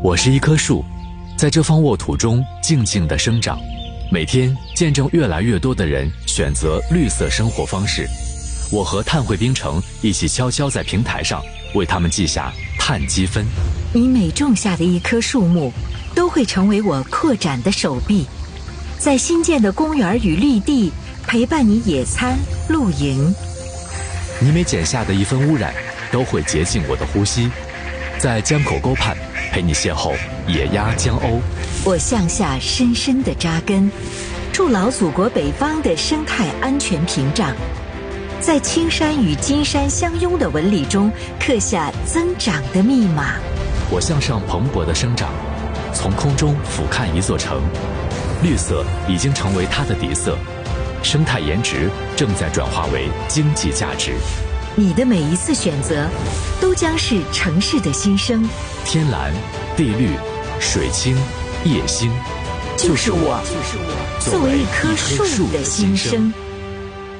我是一棵树，在这方沃土中静静地生长，每天见证越来越多的人选择绿色生活方式。我和碳汇冰城一起悄悄在平台上为他们记下碳积分。 你每种下的一棵树木，都会成为我扩展的手臂，在新建的公园与绿地陪伴你野餐露营。 你每剪下的一分污染，都会洁净我的呼吸，在江口沟畔陪你邂逅野鸭江鸥。 我向下深深地扎根，筑牢祖国北方的生态安全屏障，在青山与金山相拥的纹理中刻下增长的密码。 我向上蓬勃的生长，从空中俯瞰一座城，绿色已经成为它的底色，生态颜值正在转化为经济价值。 你的每一次选择，都将是城市的新生。 天蓝、地绿、水清、夜星， 就是我作为一棵树的新生。